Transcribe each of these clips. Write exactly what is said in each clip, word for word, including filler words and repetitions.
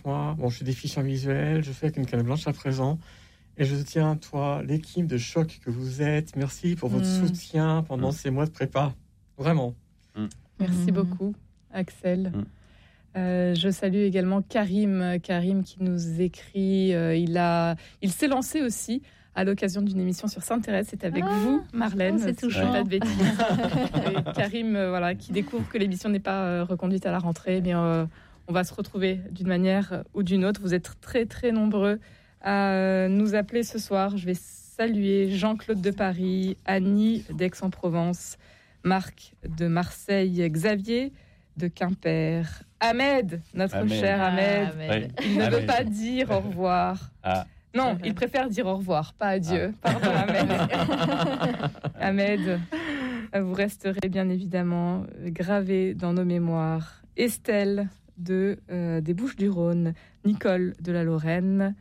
moi. Bon, je suis déficient visuel, je fais avec une canne blanche à présent. Et je tiens à toi, l'équipe de choc que vous êtes. Merci pour votre mmh. soutien pendant mmh. ces mois de prépa. Vraiment. Mmh. Merci mmh. beaucoup, Axel. Mmh. Euh, je salue également Karim, Karim qui nous écrit. Euh, il a, il s'est lancé aussi à l'occasion d'une émission sur Sainte-Thérèse. C'est avec ah, vous, Marlène. C'est touchant. Pas de bêtises. Et Karim, euh, voilà, qui découvre que l'émission n'est pas euh, reconduite à la rentrée. Mais euh, on va se retrouver d'une manière ou d'une autre. Vous êtes très très nombreux à nous appeler ce soir. Je vais saluer Jean-Claude de Paris, Annie d'Aix-en-Provence, Marc de Marseille, Xavier de Quimper, Ahmed, notre Ahmed. cher Ahmed. Ah, Ahmed. Il ne Ahmed. veut pas dire au revoir. Ah. Non, il préfère dire au revoir, pas adieu. Ah. Pardon, Ahmed. Ahmed, vous resterez bien évidemment gravé dans nos mémoires. Estelle de, euh, des Bouches-du-Rhône, Nicole de la Lorraine,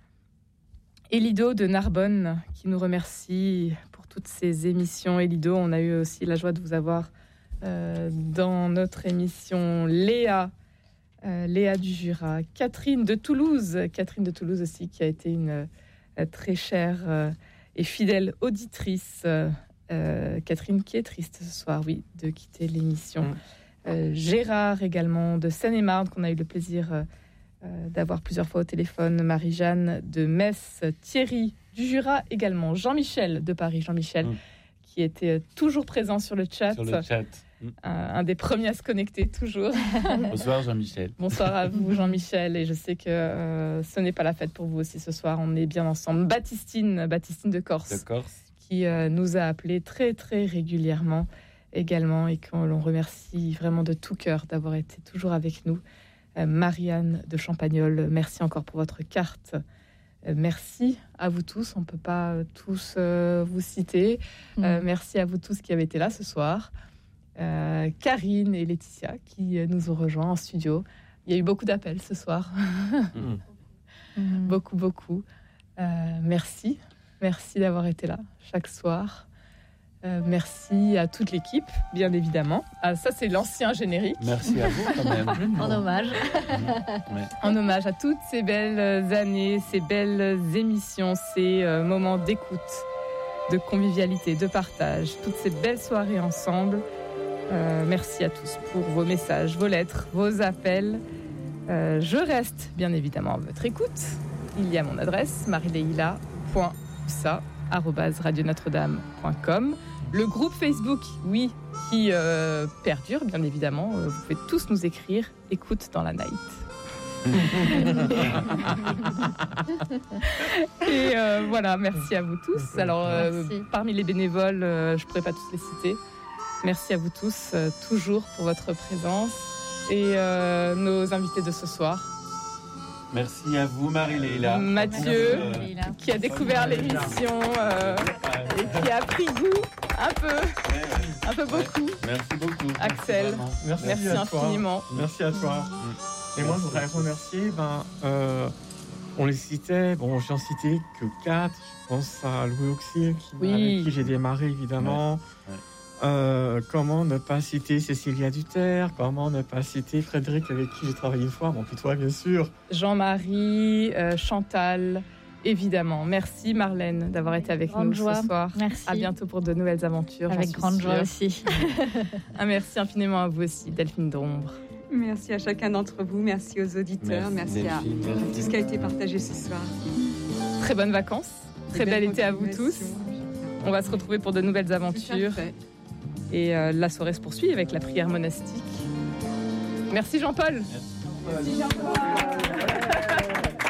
Elido de Narbonne, qui nous remercie pour toutes ces émissions. Elido, on a eu aussi la joie de vous avoir euh, dans notre émission. Léa, euh, Léa du Jura, Catherine de Toulouse, Catherine de Toulouse aussi, qui a été une euh, très chère euh, et fidèle auditrice. Euh, Catherine qui est triste ce soir, oui, de quitter l'émission. Mmh. Euh, Gérard également de Seine-et-Marne, qu'on a eu le plaisir euh, Euh, d'avoir plusieurs fois au téléphone, Marie-Jeanne de Metz, Thierry du Jura également, Jean-Michel de Paris, Jean-Michel mmh. qui était toujours présent sur le chat, sur le chat. Mmh. Un, un des premiers à se connecter toujours. Bonsoir Jean-Michel. Bonsoir à vous Jean-Michel, et je sais que euh, ce n'est pas la fête pour vous aussi ce soir, on est bien ensemble. Baptistine, Baptistine de Corse, de Corse. qui euh, nous a appelés très très régulièrement également, et qu'on l'on remercie vraiment de tout cœur d'avoir été toujours avec nous. Euh, Marianne de Champagnole, merci encore pour votre carte. Euh, merci à vous tous, on ne peut pas tous euh, vous citer. Mmh. Euh, merci à vous tous qui avez été là ce soir. Euh, Karine et Laetitia qui nous ont rejoints en studio. Il y a eu beaucoup d'appels ce soir. Mmh. Beaucoup, beaucoup. Euh, merci. Merci d'avoir été là chaque soir. Euh, merci à toute l'équipe, bien évidemment. Ah, ça, c'est l'ancien générique. Merci à vous, quand même. En hommage. Ouais. En hommage à toutes ces belles années, ces belles émissions, ces euh, moments d'écoute, de convivialité, de partage, toutes ces belles soirées ensemble. Euh, merci à tous pour vos messages, vos lettres, vos appels. Euh, je reste, bien évidemment, à votre écoute. Il y a mon adresse, marileila point ussa arobase radio notre dame point com. Le groupe Facebook, oui, qui euh, perdure, bien évidemment. Euh, vous pouvez tous nous écrire. Écoute dans la night. Et euh, voilà, merci à vous tous. Alors, euh, parmi les bénévoles, euh, je ne pourrais pas tous les citer. Merci à vous tous, euh, toujours, pour votre présence. Et euh, nos invités de ce soir. Merci à vous, Marie-Léla. Mathieu, euh, qui a découvert l'émission euh, et qui a pris goût un peu, un peu beaucoup. Merci beaucoup. Axel, merci, merci infiniment. Merci à toi. Mmh. Et moi, je voudrais remercier, ben, euh, on les citait, bon, j'en citais que quatre. Je pense à Louis Auxil, qui, oui. avec qui j'ai démarré, évidemment. Ouais. Ouais. Euh, comment ne pas citer Cécilia Duterre, comment ne pas citer Frédéric avec qui j'ai travaillé une fois, bon puis toi bien sûr. Jean-Marie, euh, Chantal, évidemment. Merci Marlène d'avoir été avec grande nous joie. Ce soir. Merci. À bientôt pour de nouvelles aventures. Avec grande sûre. Joie aussi. Un merci infiniment à vous aussi, Delphine d'Ombre. Merci à chacun d'entre vous, merci aux auditeurs, merci, merci à merci. Tout ce qui a été partagé ce soir. Très bonnes vacances, très bel été à vous tous. On va se retrouver pour de nouvelles aventures. Et euh, la soirée se poursuit avec la prière monastique. Merci Jean-Paul. Merci Jean-Paul.